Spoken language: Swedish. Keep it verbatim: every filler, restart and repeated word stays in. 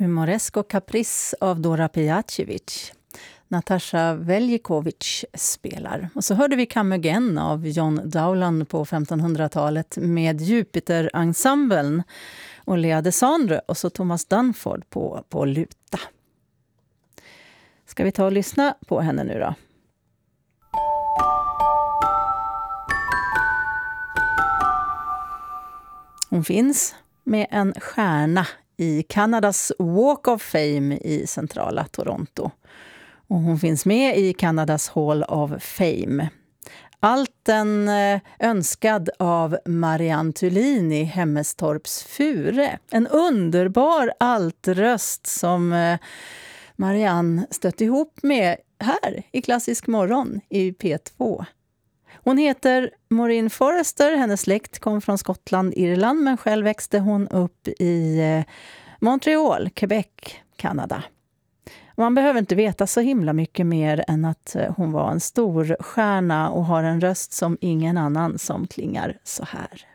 Humoresko Caprice av Dora Pejacevic. Natasha Veljikovic spelar. Och så hörde vi Come Again av John Dowland på femtonhundratalet med Jupiter-ensemblen och Lea Desandre och så Thomas Dunford på, på luta. Ska vi ta och lyssna på henne nu då? Hon finns med en stjärna i Kanadas Walk of Fame i centrala Toronto. Och hon finns med i Kanadas Hall of Fame. Allt en önskad av Marianne Thulin i Hemmestorps Fure. En underbar altröst som Marianne stött ihop med här i Klassisk morgon i P två. Hon heter Maureen Forrester, hennes släkt kom från Skottland, Irland, men själv växte hon upp i Montreal, Quebec, Kanada. Man behöver inte veta så himla mycket mer än att hon var en stor stjärna och har en röst som ingen annan som klingar så här.